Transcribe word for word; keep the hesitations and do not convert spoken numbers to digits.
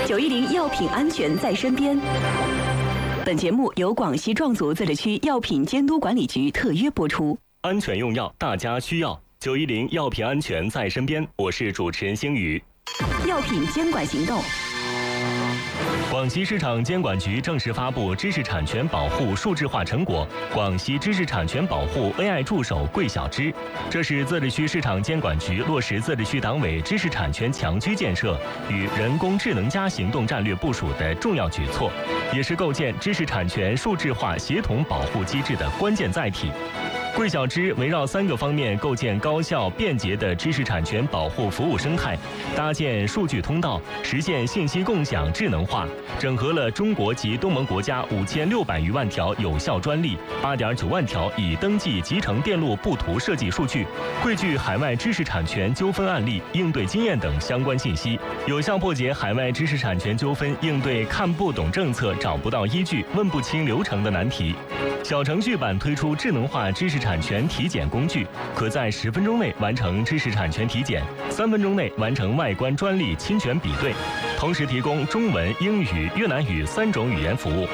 九一零药品安全在身边。本节目由广西壮族自治区药品监督管理局特约播出。 安全用药，大家需要。九一零药品安全在身边，我是主持人星宇。 药品监管行动。 广西市场监管局正式发布知识产权保护数字化成果——广西知识产权保护 A I 助手桂小芝。这是自治区市场监管局落实自治区党委知识产权强区建设与人工智能加行动战略部署的重要举措，也是构建知识产权数字化协同保护机制的关键载体。桂小芝围绕三个方面构建高效便捷的知识产权保护服务生态，搭建数据通道，实现信息共享智能化，整合了中国及东盟国家五千六百余万条有效专利、八点九万条已登记集成电路布图设计数据，汇聚海外知识产权纠纷案例、应对经验等相关信息，有效破解海外知识产权纠纷应对看不懂政策、找不到依据、问不清流程的难题。小程序版推出智能化知识产权体检工具，可在十分钟内完成知识产权体检，三分钟内完成外观专利侵权比对，同时提供中文、英语、越南语三种语言服务。